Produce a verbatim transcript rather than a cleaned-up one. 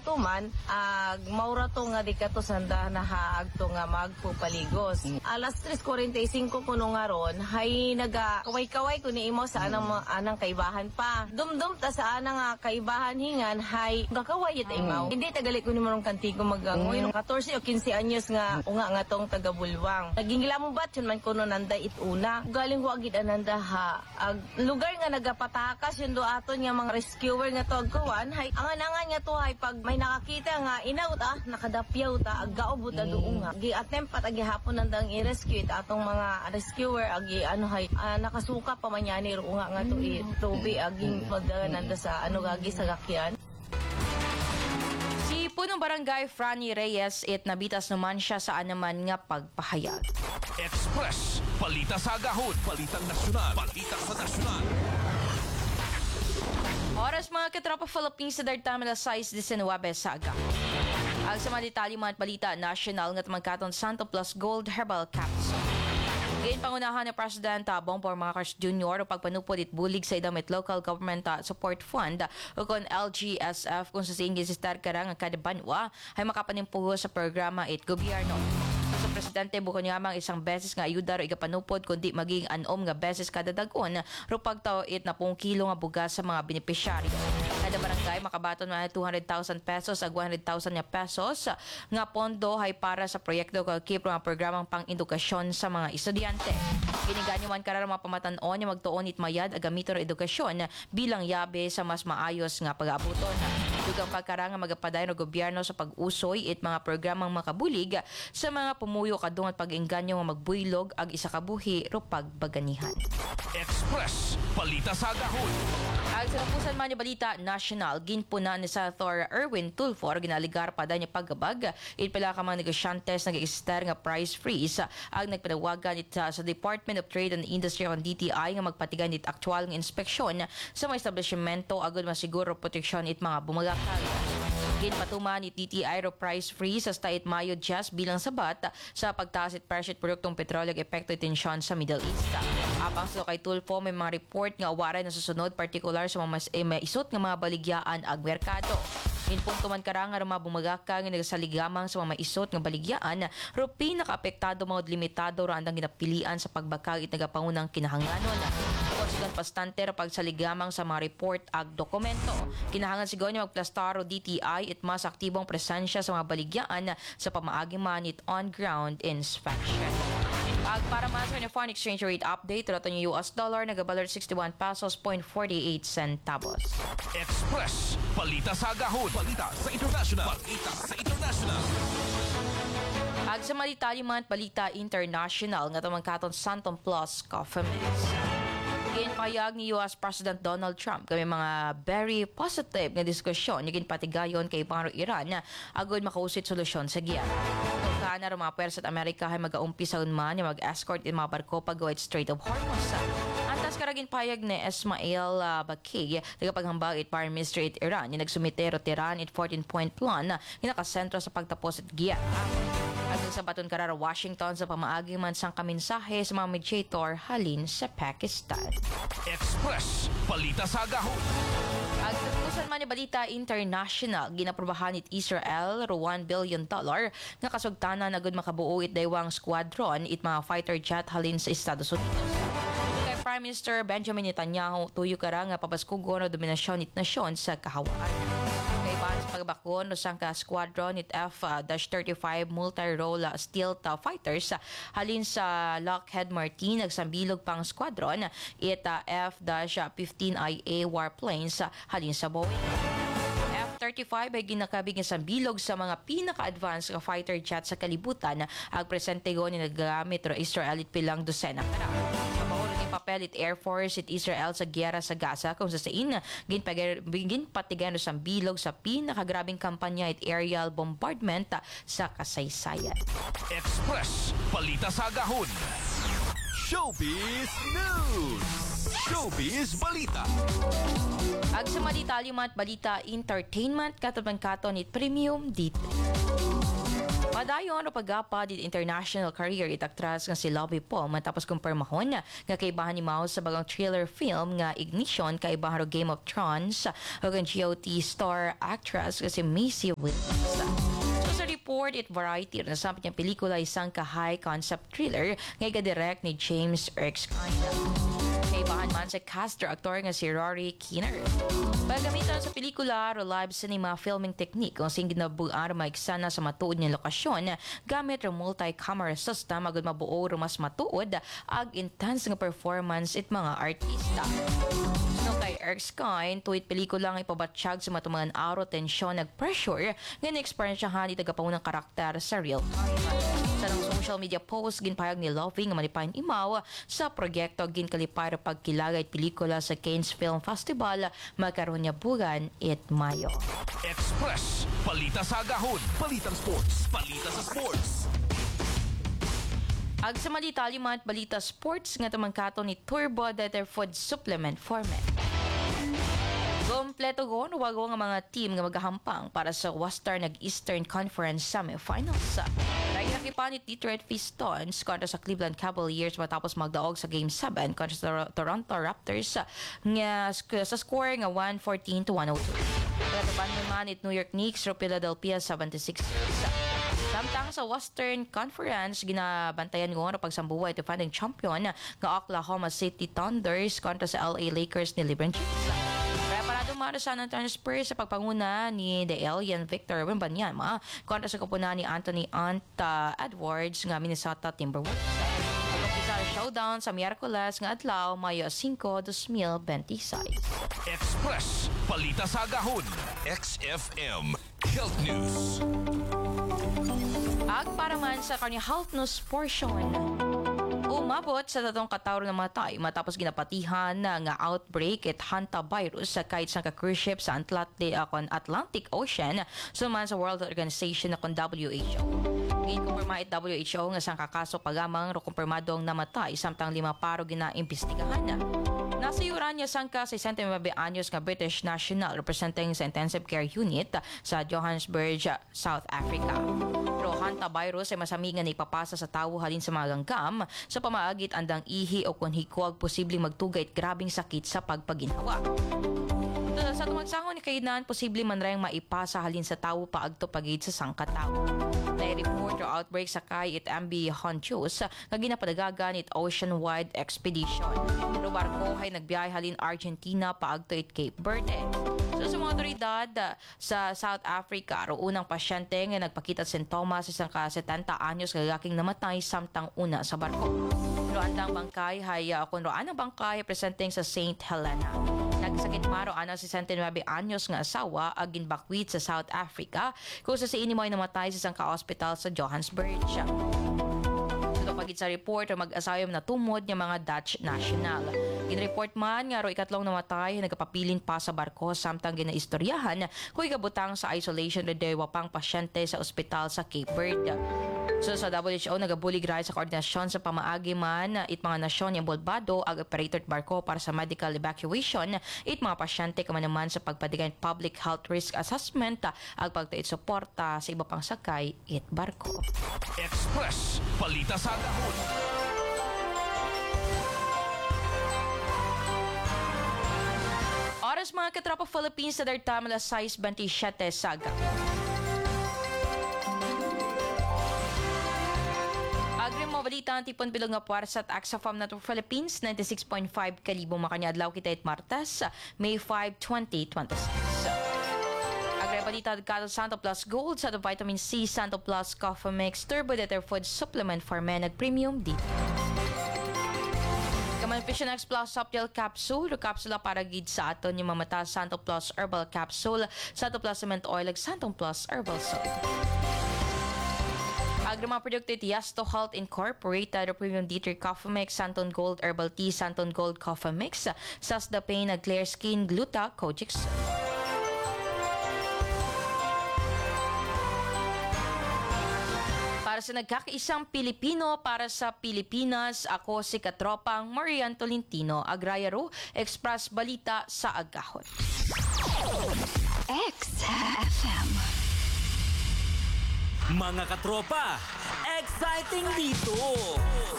tuman ag maura to nga di kato sanda na haag to nga magpupaligos. Mm. Alas tres forty y cinco kuno nga ron hay naga kaway-kaway kuno imo sa anang mm. anang kaibahan pa. Dumdum ta sa anang nga kaibahan hingan hay gakaway ta imaw. Mm. Hindi tagali kuno mo rong kantigo magangoy mm. fourteen o fifteen anyos nga mm. unga nga tong taga-Bulwang. Naging mo bat yun man kuno nanda ituna. Galing ko agid ananda ha. Ag lugar nga nagapatakas yun do aton nga mga rescuer nga to agkuan hay angan-angan nga to hay pag may nakakita nga inaut ah nakadapyaw ta ag gaobot mm. doon nga gi attempt pat agi hapon nandang i-rescue ta atong mga rescuer agi ano hay uh, nakasuka pa manyani ro nga nga to mm. tubi aging pagdagan nanda sa ano gagi sa gakyan. Si punong barangay Franny Reyes it nabitas naman siya sa anaman nga pagpahayag. Express, balita sa agahon, balitang nasyonal, balita sa nasyonal. Oras mga katropa Philippines sa dartama na size nineteen sa aga. Ang sa mga detalye mga balita national nga tamangkaton Santo Plus Gold Herbal Capsule. Ngayon pangunahan ni President Bongbong Marcos Junior o pagpanupod it bulig sa idamit Local Government Support Fund o kon L G S F kung sa singil si Star Karang ang kada banwa ay makapanimpuho sa programa it gobyerno. Sa presidente buko niya mang isang beses nga ayuda ro igapanupod kundi maging anom nga beses kada dag-on ro pagtaw it na pung kilo nga bugas sa mga benepisyaryo. Kada barangay makabaton na two hundred thousand pesos ag one hundred thousand nga pesos nga pondo hay para sa proyekto kag kipro nga programang pang-edukasyon sa mga estudyante. Giniganyo man karara mga pamatan-on nga magtuon it mayad ag gamiton ro edukasyon bilang yabe sa mas maayos nga pag-aabuton. Dugang pagkara nga magapadayon ng gobyerno sa pag-usoy it mga programang makabulig sa mga pumuyo kadung at pag-engganyo nga magbuylog ag isa ka buhi ro pagbaganihan. Express, balita sa agahon. Ang sinapusan man ni balita national ginpuna ni Senator Erwin Tulfo ginaligar pa daw niya paggabag it pala ka mga negosyantes nag-exter nga price freeze ang nagpanawagan it sa Department of Trade and Industry on D T I nga magpatigan it aktual nga inspeksyon sa mga establishmento agud masiguro proteksyon it mga bumagakal. Ginpatuman ni D T I ro price freeze sa it Mayo just bilang sabat sa pagtaas it presyo produktong petrolyo ag epekto tensyon sa Middle East. Apang sa kay Tulfo may mga report nga awaray na susunod partikular sa mga mas, eh, may isot nga mga baligyaan ag merkado. Inpunto man karang nga mga bumagaka nga nagsaligamang sa mga maisot nga baligyaan ro pinaka-apektado mga limitado ra andang ginapilian sa pagbakag it nagapangunang kinahanglanon. Konsigan pastante ra pagsaligamang sa mga report ag dokumento. Kinahanglan sigon nga magplastaro D T I it mas aktibong presensya sa mga baligyaan sa pamaagi man it on-ground inspection. Ag para man sa foreign exchange rate update, rato niyo U S dollar nagabalar sixty-one pesos point forty-eight centavos. Express, balita sa agahon, balita sa international, balita sa international. Ag sa malitali man balita international nga tamangkaton Santon Plus Coffee Mills. Ginpayag ni U S President Donald Trump kami mga very positive nga diskusyon yung ginpatigayon kay Pangaro Iran na agud makausit solusyon sa giyan. Kana ra mga pwersa at Amerika ay mag-aumpisa man yung mag-escort in mga barko pag-Gawit Strait of Hormuz. Antas karagin payag ni Ismail uh, Baqi, tagapaghambag it Prime Minister it Iran, yung nagsumitero tiran it fourteen-point plan na nakasentro sa pagtapos at giya. At sa baton karara Washington sa pamaagi man sang kaminsahe sa mga mediator halin sa Pakistan. Express, balita sa agahon. Ang tapusan man ni balita international, ginaprobahan it Israel ro one billion dollar nga kasugtanan na gud makabuo it daywang squadron it mga fighter jet halin sa Estados Unidos. Kay Prime Minister Benjamin Netanyahu tuyo kara nga papaskugon o dominasyon it nasyon sa kahawaan. Kay ban sa pagbakon no sang ka squadron it F thirty-five multi-role stealth fighters halin sa Lockheed Martin nagsambilog pang squadron it F fifteen I A warplanes halin sa Boeing. F thirty-five ay ginakabig sa bilog sa mga pinaka-advanced ka fighter jet sa kalibutan ang presente go ni nagagamit ro Israel it pilang dosena kara. Sa mahulog ni papel it Air Force it Israel sa giyera sa Gaza kung sa sain ginpagin patigan sa bilog sa pinakagrabing kampanya it aerial bombardment sa kasaysayan. Express, balita sa agahon. Showbiz News. Showbiz Balita. Ag sa Malita Limat Balita Entertainment katubang kato ni Premium dito. Padayon o pagapa di international career it aktras nga si Lovie Paul matapos kumpirmahon nga kaibahan ni Mao sa bagang thriller film nga Ignition kaibahan ro Game of Thrones ug ang G O T star actress nga si Maisie Williams. So sa report it Variety na sabi niya pelikula isang ka high concept thriller nga i-direct ni James Erskine. Kaibahan man sa caster actor nga si Rory Kinnear. Pagamitan sa pelikula o live cinema filming technique kung sing ginabuan maiksana sa matuod ng lokasyon gamit ang multi-camera system agad mabuo o mas matuod ag intense nga performance it mga artista. No kay Erskine, tuwid pelikula nga ipabatsyag sa matumangan aro tensyon ag pressure nga na-experiensyahan ni tagapaunang karakter sa real time. Sa ng social media post, ginpayag ni Lovie nga manipahin imaw sa proyekto ginkalipay ra pagkilagay pelikula sa Cannes Film Festival magkaroon niya bugan it Mayo. Express. Balita sa agahon. Balitang sports. Balita sa sports. Ag sa Malita Limat Balita Sports nga tamangkato ni Turbo Better Food Supplement Format. Kompleto gon wago nga mga team nga maghahampang para sa Western ag Eastern Conference Semifinals. Lagi nakipanit Detroit Pistons kontra sa Cleveland Cavaliers matapos magdaog sa Game seven kontra sa Toronto Raptors nga sa score nga one fourteen to one oh two. Kataban naman it New York Knicks ro Philadelphia seventy-sixers. Samtang sa Western Conference, ginabantayan ko ang pagsambuhay ito defending champion nga Oklahoma City Thunders kontra sa L A Lakers ni LeBron James. Preparado man sa San Antonio Spurs sa pagpanguna ni The Alien Victor Wembanyama kontra sa kupunan ni Anthony Anta Edwards nga Minnesota Timberwolves. Ang showdown sa Miyerkules nga adlaw Mayo five, twenty twenty-six. Express. Balita sa agahon. X F M. Health News. Ag para man sa kanya health news portion. Umabot sa tatong katawro na matay matapos ginapatihan na nga outbreak at hantavirus sa kahit sa cruise ship sa Atlantic, uh, Atlantic Ocean suman sa World Organization na kon W H O. Ginkumpirma it W H O nga sang kakaso pagamang ro kumpirmadong namatay samtang lima paro ginaimbestigahan na. Nasa Urania sangka sa sixty-nine anyos nga British national representing sa intensive care unit sa Johannesburg, South Africa. Pero hantavirus ay masami nga naipapasa sa tawo halin sa mga ganggam sa pamaagit andang ihi o kung hikuag posibleng magtugay at grabing sakit sa pagpaginhawa. Sa tumagsangon ni kainan, posible man rin maipasa halin sa tawo paagto pagid sa sangkatawo. Na-report o outbreak sa kay it M B Honchus nga ginapadagagan it ocean-wide expedition. Pero barko ay nagbiyahe halin Argentina paagto it Cape Verde. So sa mga otoridad sa South Africa, ro unang pasyente nga nagpakita sintomas isang ka seventy anyos lalaking namatay samtang una sa barko. Pero andang bangkay hay uh, kung roan ang bangkay presenting sa Saint Helena. Nagsakit maro ana si seventy-nine anyos nga asawa ag ginbakwit sa South Africa kung sa siini mo ay namatay sa isang ka-hospital sa Johannesburg. Ito pagit sa report o mag-asayom na tumod ng mga Dutch national. Ginreport man nga ro ikatlong namatay nagapapilin pa sa barko samtang ginaistoryahan kung ikabutang sa isolation na dewa pang pasyente sa ospital sa Cape Verde. So sa W H O nagabulig ray sa koordinasyon sa pamaagi man it mga nasyon yung bolbado ag operator barko para sa medical evacuation it mga pasyente kaman naman sa pagpadigan public health risk assessment ag pagtait suporta sa iba pang sakay it barko. Express. Balita sa agahon. Oras mga katropa Philippines sa dartam alas sais twenty-seven saga. Agri mo balita ang tipon bilog nga puwersa at Axafam na to Philippines ninety-six point five kalibo makanyadlaw kita it Martes May fifth, twenty twenty-six. Agri balita Kato Santo Plus Gold sa Vitamin C Santo Plus Coffee Mix Turbo Better Food Supplement for Men at Premium D. Kaman Vision X Plus Softgel Capsule o kapsula para gid sa aton yung mamata Santo Plus Herbal Capsule Santo Plus Cement Oil ag Santo Plus Herbal Soap. Agri mga produkto iti Yasto Health Incorporated o Premium D three Coffee Mix, Santon Gold Herbal Tea, Santon Gold Coffee Mix, Sasda Pain, Clear Skin, Gluta, Kojix. Para sa nagkakaisang Pilipino para sa Pilipinas, ako si Katropang Marian Tolentino, Agrayaro, Express Balita sa Agahon. X F M. Mga katropa, exciting dito!